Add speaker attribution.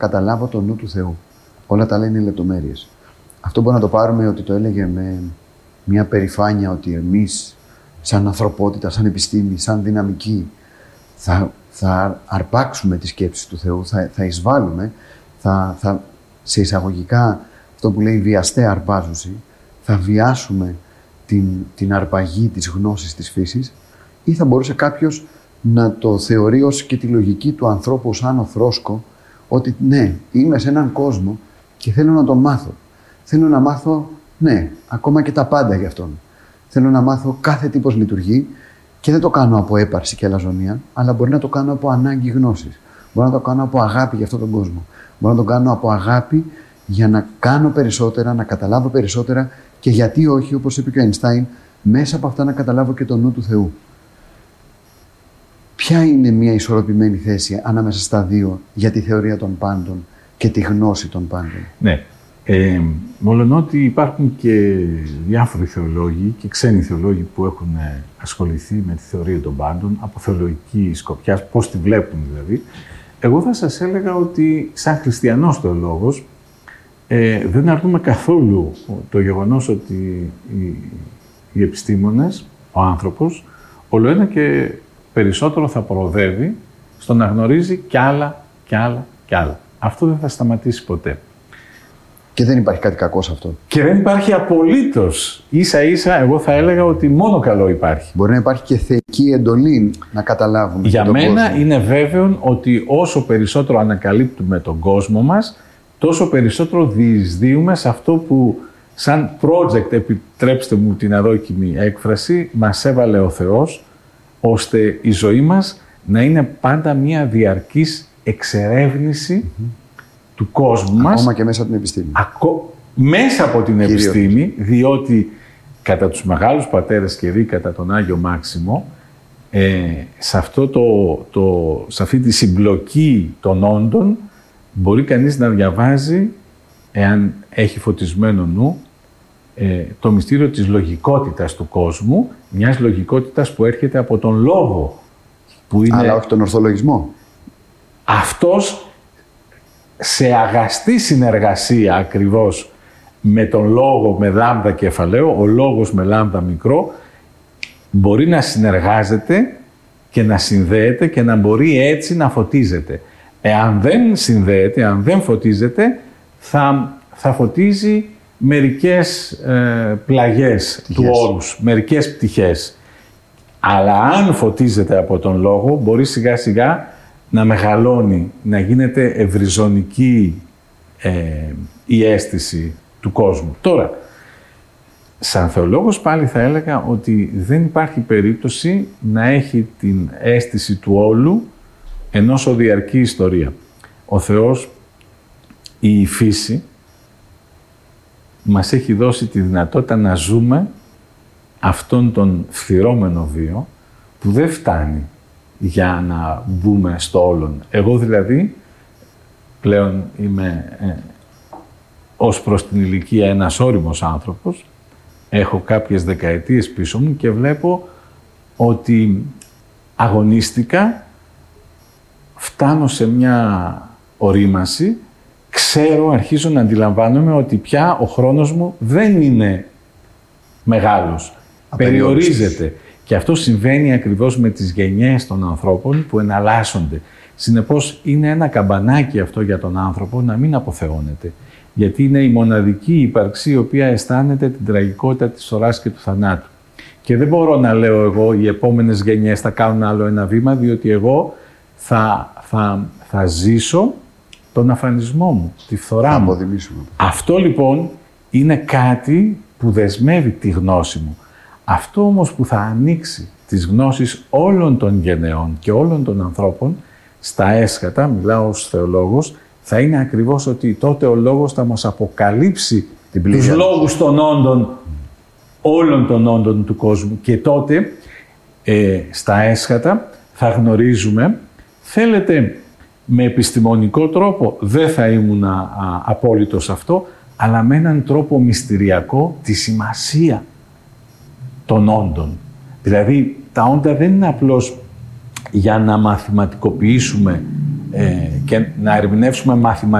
Speaker 1: καταλάβω το νου του Θεού. Όλα τα άλλα είναι λεπτομέρειες. Αυτό μπορεί να το πάρουμε ότι το έλεγε με μια περηφάνεια ότι εμείς σαν ανθρωπότητα, σαν επιστήμη, σαν δυναμική θα αρπάξουμε τις σκέψεις του Θεού, θα εισβάλλουμε, σε εισαγωγικά αυτό που λέει βιαστέα αρπάζουση, θα βιάσουμε την αρπαγή της γνώσης της φύσης, ή θα μπορούσε κάποιος να το θεωρεί ως και τη λογική του ανθρώπου σαν οθρόσκο, ότι ναι, είμαι σε έναν κόσμο και θέλω να τον μάθω. Θέλω να μάθω, ναι, ακόμα και τα πάντα για αυτόν. Θέλω να μάθω κάθε τι πώς λειτουργεί και δεν το κάνω από έπαρση και αλαζονία, αλλά μπορεί να το κάνω από ανάγκη γνώσης. Μπορεί να το κάνω από αγάπη για αυτόν τον κόσμο. Μπορεί να το κάνω από αγάπη για να κάνω περισσότερα, να καταλάβω περισσότερα και γιατί όχι, όπως είπε και ο Αϊνστάιν, μέσα από αυτά να καταλάβω και το νου του Θεού. Ποια είναι μια ισορροπημένη θέση ανάμεσα στα δύο για τη θεωρία των πάντων και τη γνώση των πάντων?
Speaker 2: Ναι. Μολονότι υπάρχουν και διάφοροι θεολόγοι και ξένοι θεολόγοι που έχουν ασχοληθεί με τη θεωρία των πάντων, από θεολογική σκοπιά, πώς τη βλέπουν δηλαδή, εγώ θα σας έλεγα ότι σαν χριστιανός θεολόγος δεν αρνούμε καθόλου το γεγονός ότι οι επιστήμονες, ο άνθρωπος, ολοένα και περισσότερο θα προοδεύει στο να γνωρίζει κι άλλα, κι άλλα, κι άλλα. Αυτό δεν θα σταματήσει ποτέ.
Speaker 1: Και δεν υπάρχει κάτι κακό σε αυτό.
Speaker 2: Και δεν υπάρχει απολύτως. Ίσα-ίσα, εγώ θα έλεγα ότι μόνο καλό υπάρχει.
Speaker 1: Μπορεί να υπάρχει και θεϊκή εντολή να καταλάβουμε.
Speaker 2: Για
Speaker 1: τον
Speaker 2: μένα
Speaker 1: κόσμο.
Speaker 2: είναι βέβαιο ότι όσο περισσότερο ανακαλύπτουμε τον κόσμο μας, τόσο περισσότερο διεισδύουμε σε αυτό που σαν project, επιτρέψτε μου την αδόκιμη έκφραση, μας έβαλε ο Θεός, ώστε η ζωή μας να είναι πάντα μια διαρκής εξερεύνηση του κόσμου μας.
Speaker 1: Ακόμα και μέσα από την επιστήμη.
Speaker 2: Μέσα από την
Speaker 1: Κυρίως.
Speaker 2: επιστήμη, διότι κατά τους μεγάλους πατέρες και δι κατά τον Άγιο Μάξιμο, σε αυτή τη συμπλοκή των όντων μπορεί κανείς να διαβάζει, εάν έχει φωτισμένο νου, το μυστήριο της λογικότητας του κόσμου, μιας λογικότητας που έρχεται από τον λόγο. Που είναι...
Speaker 1: Αλλά όχι τον ορθολογισμό.
Speaker 2: Αυτός σε αγαστή συνεργασία ακριβώς με τον λόγο με λάμδα κεφαλαίο, ο λόγος με λάμδα μικρό, μπορεί να συνεργάζεται και να συνδέεται και να μπορεί έτσι να φωτίζεται. Εάν δεν συνδέεται, αν δεν φωτίζεται, θα φωτίζει μερικές πλαγιές του όρους, μερικές πτυχές. Αλλά αν φωτίζεται από τον λόγο, μπορεί σιγά σιγά να μεγαλώνει, να γίνεται ευρυζωνική η αίσθηση του κόσμου. Τώρα, σαν θεολόγος πάλι θα έλεγα ότι δεν υπάρχει περίπτωση να έχει την αίσθηση του όλου ενός οδιαρκή ιστορία. Ο Θεός, η φύση, μας έχει δώσει τη δυνατότητα να ζούμε αυτόν τον φθυρώμενο βίο που δεν φτάνει για να μπούμε στο όλον. Εγώ δηλαδή πλέον είμαι ως προς την ηλικία ένας ώριμος άνθρωπος, έχω κάποιες δεκαετίες πίσω μου και βλέπω ότι αγωνίστηκα, φτάνω σε μια ορίμαση, ξέρω, αρχίζω να αντιλαμβάνομαι ότι πια ο χρόνος μου δεν είναι μεγάλος, περιορίζεται. Και αυτό συμβαίνει ακριβώς με τις γενιές των ανθρώπων που εναλλάσσονται. Συνεπώς, είναι ένα καμπανάκι αυτό για τον άνθρωπο να μην αποθεώνεται. Γιατί είναι η μοναδική ύπαρξη η οποία αισθάνεται την τραγικότητα της σωράς και του θανάτου. Και δεν μπορώ να λέω εγώ οι επόμενες γενιές θα κάνουν άλλο ένα βήμα, διότι εγώ θα ζήσω τον αφανισμό μου, τη φθορά μου. Αυτό λοιπόν είναι κάτι που δεσμεύει τη γνώση μου. Αυτό όμως που θα ανοίξει τις γνώσεις όλων των γενεών και όλων των ανθρώπων στα έσχατα, μιλάω ως θεολόγος, θα είναι ακριβώς ότι τότε ο λόγος θα μας αποκαλύψει τους λόγους των όντων, όλων των όντων του κόσμου. Και τότε στα έσχατα θα γνωρίζουμε, θέλετε με επιστημονικό τρόπο, δεν θα ήμουν απόλυτος αυτό, αλλά με έναν τρόπο μυστηριακό τη σημασία των όντων. Δηλαδή, τα όντα δεν είναι απλώς για να μαθηματικοποιήσουμε και να ερμηνεύσουμε